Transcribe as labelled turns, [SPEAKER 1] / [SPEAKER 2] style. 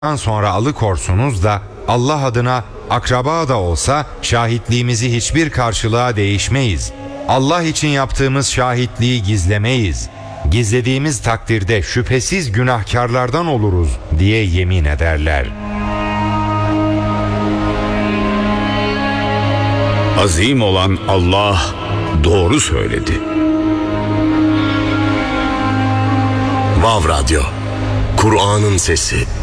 [SPEAKER 1] sonra alıkorsunuz da Allah adına akraba da olsa şahitliğimizi hiçbir karşılığa değişmeyiz. Allah için yaptığımız şahitliği gizlemeyiz. Gizlediğimiz takdirde şüphesiz günahkarlardan oluruz diye yemin ederler.
[SPEAKER 2] Azim olan Allah doğru söyledi.
[SPEAKER 3] Vav Radyo, Kur'an'ın sesi.